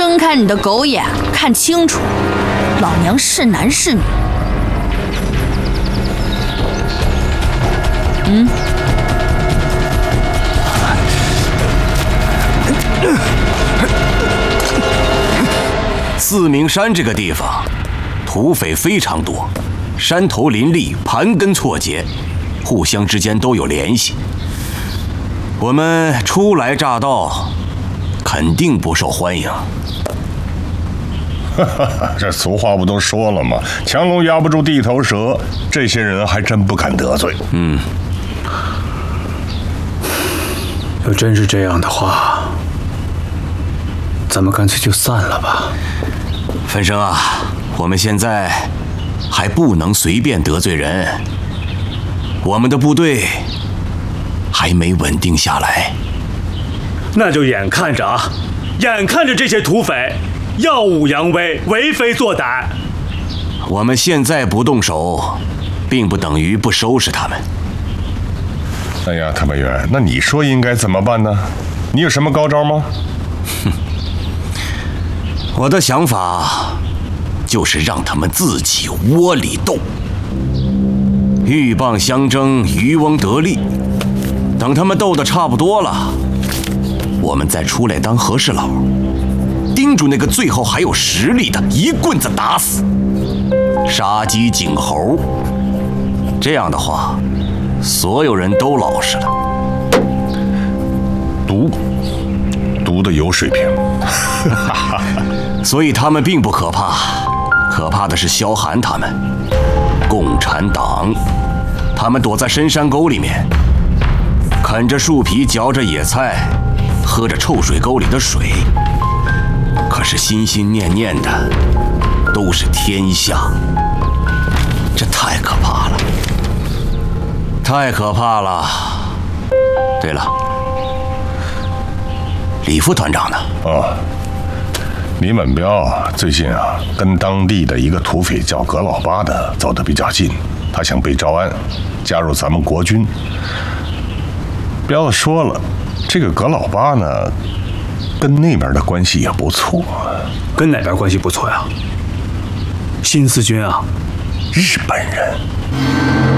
睁开你的狗眼，看清楚，老娘是男是女？ 四明山这个地方，土匪非常多，山头林立，盘根错节，互相之间都有联系。我们初来乍到，肯定不受欢迎。 这俗话不都说了吗？强龙压不住地头蛇，这些人还真不敢得罪。 要真是这样的话，咱们干脆就散了吧。 芬生啊，我们现在还不能随便得罪人，我们的部队还没稳定下来。 那就眼看着这些土匪耀武扬威，为非作歹。 我们现在不动手，并不等于不收拾他们。 哎呀，谭北元，那你说应该怎么办呢？你有什么高招吗？ 我的想法就是让他们自己窝里斗，鹬蚌相争，渔翁得利。等他们斗得差不多了，我们再出来当和事佬，盯住那个最后还有实力的，一棍子打死，杀鸡儆猴。这样的话，所有人都老实了。毒的有水平。所以他们并不可怕，可怕的是萧寒他们，共产党。他们躲在深山沟里面，啃着树皮，嚼着野菜，喝着臭水沟里的水，可是心心念念的都是天下。这太可怕了，太可怕了。对了，李副团长呢？ 李满彪最近跟当地的一个土匪叫葛老八的走得比较近，他想被招安，加入咱们国军。彪子说了，这个葛老八呢，跟那边的关系也不错。 跟哪边关系不错呀？新四军啊？ 日本人。